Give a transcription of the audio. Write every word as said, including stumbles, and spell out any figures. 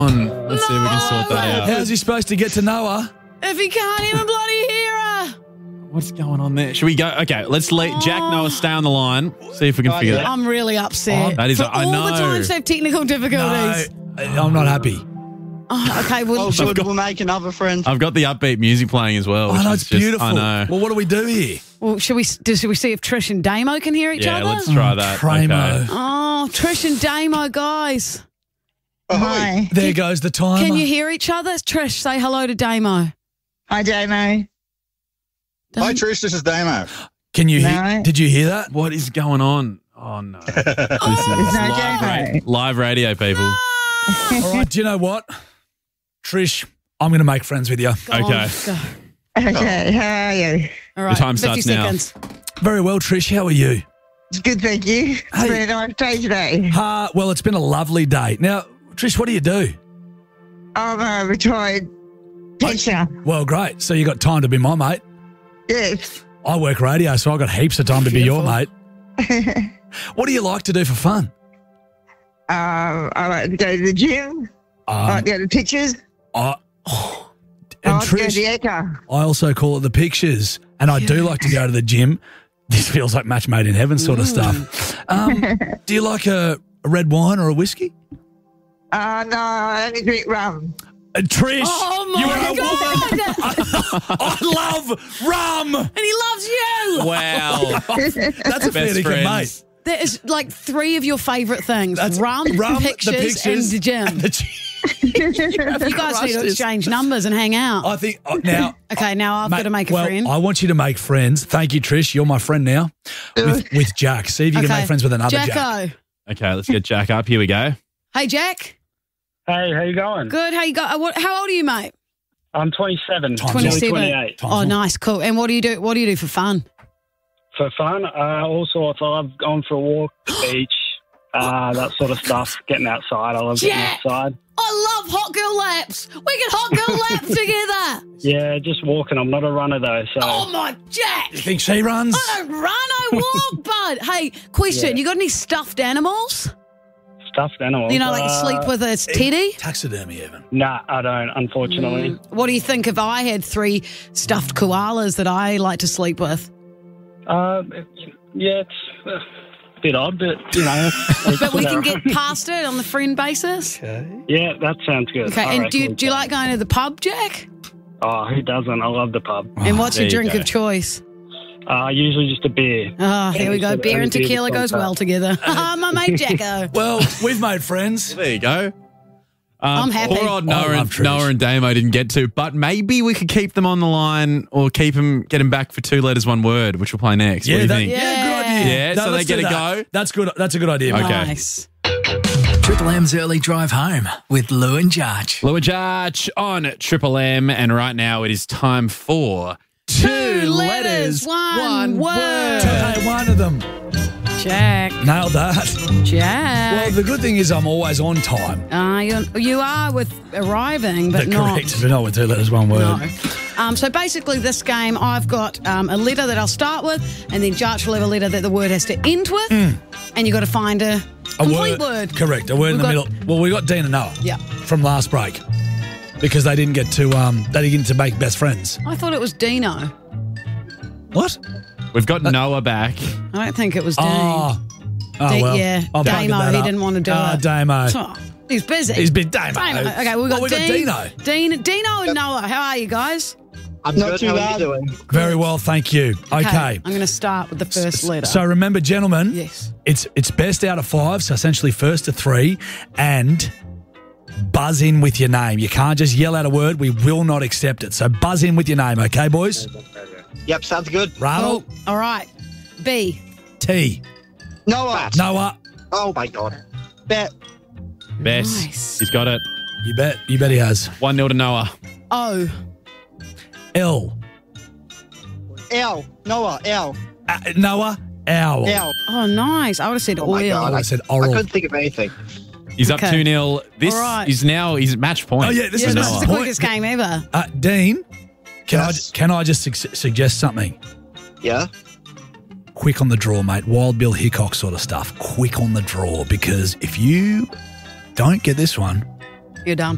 on. Let's see if we can sort that out. How's he supposed to get to Noah? If he can't even bloody hear her. What's going on there? Should we go? Okay, let's let Jack Noah stay on the line. See if we can figure that out. I'm really upset. That is, For I all know. the times they have technical difficulties. No, I'm not happy. Oh, okay, well, Oh, good. got- We'll make another friend. I've got the upbeat music playing as well. I which know, is it's just- beautiful. I know. Well, what do we do here? well should we do, should we see if Trish and Damo can hear each Yeah, other? let's try that. Primo. Okay. Oh, Trish and Damo, guys. Oh, Hi. There goes the timer. Can you hear each other? Trish, say hello to Damo. Hi, Damo. Hi, Don't- Trish. This is Damo. Can you No. hear? Did you hear that? What is going on? Oh, no. This is There's no live, Damo. ra- live radio, people. All right. Do you know what, Trish? I'm going to make friends with you. Go on, Okay. go. Okay, how are you? All right, time fifty starts now. seconds. Very well, Trish. How are you? It's good, thank you. It's Hey. been a nice day today. Uh, well, it's been a lovely day. Now, Trish, what do you do? I'm a retired teacher. Well, great. So you got time to be my mate. Yes. I work radio, so I got heaps of time to be your mate. What do you like to do for fun? Um, I like to go to the gym. I Um, like to go to pictures. I, I and like to go to the Trish, Echo. I also call it the pictures, and I do like to go to the gym. This feels like match made in heaven sort of stuff. Um, do you like a, a red wine or a whiskey? Uh, no, I only drink rum. Uh, Trish, Oh, you my are a God. woman. I love rum. And he loves you. Wow. That's a fairly Best good mate. friends. There is like three of your favourite things. That's rum, rum, the pictures, pictures, and the gym. and the gym. You guys need crushed to this. exchange numbers and hang out. I think uh, now. Okay, now I've Mate, got to make a well, friend. I want you to make friends. Thank you, Trish. You're my friend now. With, with Jack. See if you can Okay. make friends with another Jack. Jacko. Okay, let's get Jack up. Here we go. Hey, Jack. Hey, how you going? Good. How you go? uh, What, how old are you, mate? I'm twenty-seven. Time's nearly twenty-seven. twenty-eight. Time's Oh, up. nice, cool. And what do you do? What do you do for fun? For fun, uh, all sorts. I love going for a walk, the beach, uh, that sort of stuff. Getting outside. I love getting Yeah. outside. I love hot girl laps. We can hot girl lap together. Yeah, just walking. I'm not a runner though, so Oh my Jack. You think she runs? I don't run, I walk, bud. Hey, question. Yeah. You got any stuffed animals? stuffed animals. You know, like uh, sleep with a teddy? Taxidermy, even. Nah, I don't. Unfortunately. What do you think if I had three stuffed koalas that I like to sleep with? Uh, yeah, it's uh, a bit odd, but you know. it's, But we uh, can get past it on the friend basis. Yeah, that sounds good. Okay, I and reckon do you, we do you can. like going to the pub, Jack? Oh, who doesn't? I love the pub. And what's there your you drink go. of choice? Uh, usually just a beer. Oh, there we go. Any Beer and beer tequila that's goes on well tap. together. Ah, my mate Jacko. Well, we've made friends. There you go. Um, I'm happy. Poor old I Noah love and, Trish. Noah and Damo didn't get to, but maybe we could keep them on the line or keep them, get them back for two letters, one word, which we'll play next. what do you that- think? yeah, good idea. Yeah, so let's they get do a that. go? That's good. That's a good idea. mate. Okay. Nice. Triple M's early drive home with Lou and Jarch. Louis Jarch on Triple M, and right now it is time for two, letters, one word. Hey, one of them. Jack. Nailed that. Jack. Well, the good thing is I'm always on time. Uh, you, you are with arriving, but The not. correct, but not with two letters, one word. No. Um, so basically, this game, I've got um, a letter that I'll start with, and then Jarch will have a letter that the word has to end with, and you've got to find a, A complete word. Correct. A word in We've the got- middle. Well, we got Dean and Noah. Yeah. From last break. Because they didn't get to um they didn't get to make best friends. I thought it was Dino. What? We've got Noah back. I don't think it was Dean. Oh. Oh, Da- well. yeah, I'm bugging Damo, that he up. didn't want to do Ah, it. Damo. Oh, he's busy. He's been Damo. Damo. Okay, we've got, Oh, we got Dean, Dino. Dean, Dino and Noah. How are you guys? I'm Not good. too How bad. are you doing? Very well, thank you. Okay. I'm going to start with the first letter. So remember, gentlemen, Yes. it's it's best out of five, so essentially first to three, and buzz in with your name. You can't just yell out a word. We will not accept it. So buzz in with your name, okay, boys? Yep, sounds good. Rattle, Cool. All right. B. T, Noah. Noah. Oh my god. Bet. Bess. Nice. He's got it. You bet. You bet he has. one nil to Noah. O. L. L. Noah. L. Uh, Noah. Owl. L. Oh, nice. I would have said Oh my oil. god. I said I oral. couldn't think of anything. He's up Okay. two nil. This All right. is now, he's match point. Oh, yeah, this Yeah, is this Noah. is the Point. quickest game ever. Uh, Dean, can Yes. I can I just su- suggest something? Yeah. Quick on the draw, mate. Wild Bill Hickok sort of stuff. Quick on the draw, because if you don't get this one, You're done.